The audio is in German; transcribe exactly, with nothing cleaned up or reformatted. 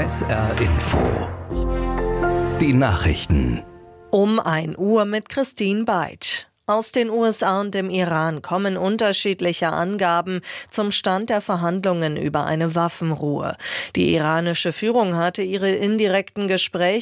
S R Info. Die Nachrichten. Um ein Uhr mit Christine Beitsch. Aus den U S A und dem Iran kommen unterschiedliche Angaben zum Stand der Verhandlungen über eine Waffenruhe. Die iranische Führung hatte ihre indirekten Gespräche